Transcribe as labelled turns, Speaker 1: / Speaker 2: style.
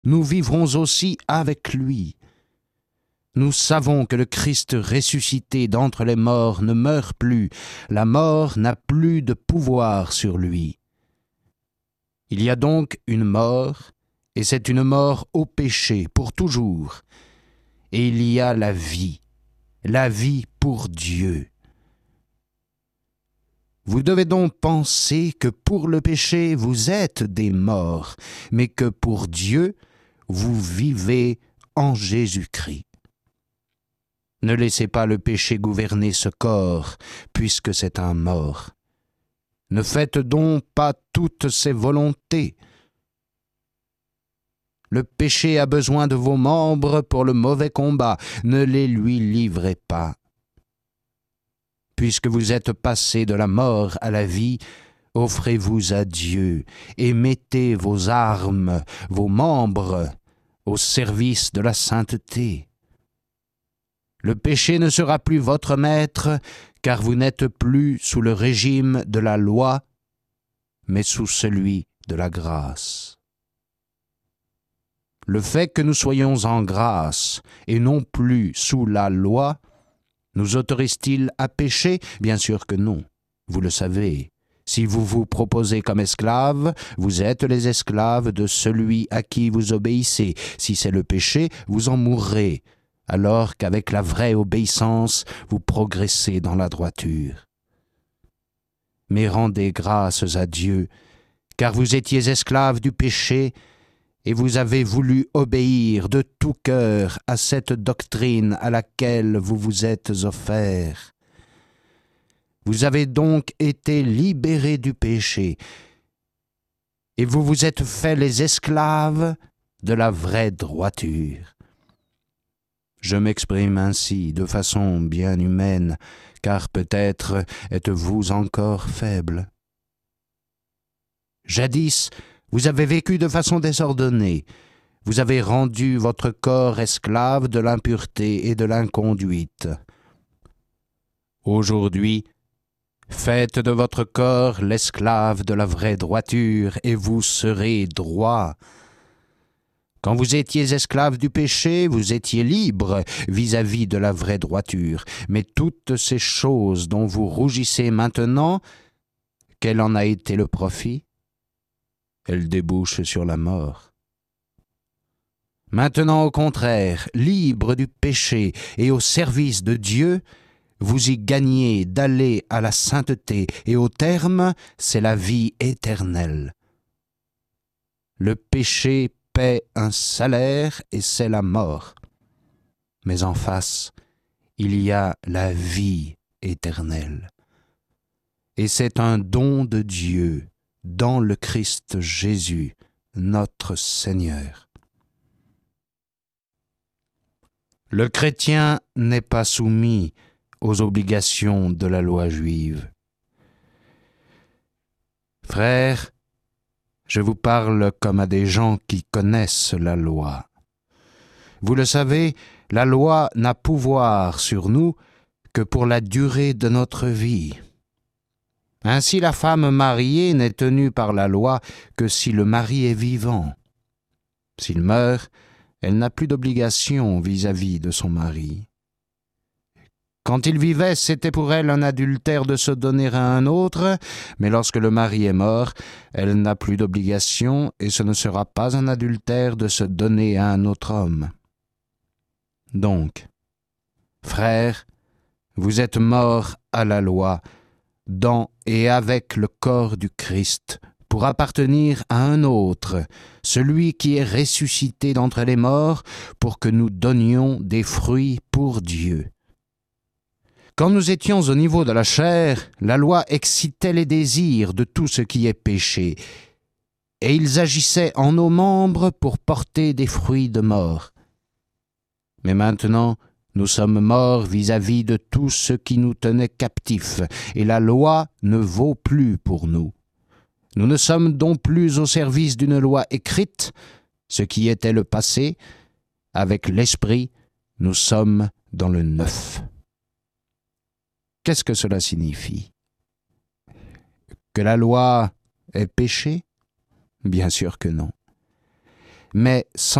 Speaker 1: nous vivrons aussi avec lui. Nous savons que le Christ ressuscité d'entre les morts ne meurt plus, la mort n'a plus de pouvoir sur lui. Il y a donc une mort, et c'est une mort au péché pour toujours. Et il y a la vie pour Dieu. Vous devez donc penser que pour le péché vous êtes des morts, mais que pour Dieu vous vivez en Jésus-Christ. Ne laissez pas le péché gouverner ce corps, puisque c'est un mort. Ne faites donc pas toutes ses volontés. Le péché a besoin de vos membres pour le mauvais combat. Ne les lui livrez pas. Puisque vous êtes passés de la mort à la vie, offrez-vous à Dieu et mettez vos armes, vos membres, au service de la sainteté. Le péché ne sera plus votre maître, car vous n'êtes plus sous le régime de la loi, mais sous celui de la grâce. Le fait que nous soyons en grâce et non plus sous la loi, nous autorise-t-il à pécher? Bien sûr que non, vous le savez. Si vous vous proposez comme esclaves, vous êtes les esclaves de celui à qui vous obéissez. Si c'est le péché, vous en mourrez, alors qu'avec la vraie obéissance, vous progressez dans la droiture. Mais rendez grâces à Dieu, car vous étiez esclaves du péché, et vous avez voulu obéir de tout cœur à cette doctrine à laquelle vous vous êtes offerts. Vous avez donc été libérés du péché, et vous vous êtes fait les esclaves de la vraie droiture. Je m'exprime ainsi de façon bien humaine, car peut-être êtes-vous encore faible. Jadis, vous avez vécu de façon désordonnée. Vous avez rendu votre corps esclave de l'impureté et de l'inconduite. Aujourd'hui, faites de votre corps l'esclave de la vraie droiture, et vous serez droit. Quand vous étiez esclave du péché, vous étiez libre vis-à-vis de la vraie droiture. Mais toutes ces choses dont vous rougissez maintenant, quel en a été le profit? Elles débouchent sur la mort. Maintenant, au contraire, libre du péché et au service de Dieu, vous y gagnez d'aller à la sainteté, et au terme, c'est la vie éternelle. Le péché paie un salaire, et c'est la mort. Mais en face, il y a la vie éternelle. Et c'est un don de Dieu dans le Christ Jésus, notre Seigneur. Le chrétien n'est pas soumis aux obligations de la loi juive. Frères, je vous parle comme à des gens qui connaissent la loi. Vous le savez, la loi n'a pouvoir sur nous que pour la durée de notre vie. Ainsi, la femme mariée n'est tenue par la loi que si le mari est vivant. S'il meurt, elle n'a plus d'obligation vis-à-vis de son mari. Quand il vivait, c'était pour elle un adultère de se donner à un autre, mais lorsque le mari est mort, elle n'a plus d'obligation et ce ne sera pas un adultère de se donner à un autre homme. Donc, frères, vous êtes morts à la loi, dans et avec le corps du Christ, pour appartenir à un autre, celui qui est ressuscité d'entre les morts, pour que nous donnions des fruits pour Dieu. Quand nous étions au niveau de la chair, la loi excitait les désirs de tout ce qui est péché, et ils agissaient en nos membres pour porter des fruits de mort. Mais maintenant, nous sommes morts vis-à-vis de tout ce qui nous tenait captifs, et la loi ne vaut plus pour nous. Nous ne sommes donc plus au service d'une loi écrite, ce qui était le passé. Avec l'Esprit, nous sommes dans le neuf. Qu'est-ce que cela signifie? Que la loi est péché? Bien sûr que non. mais sans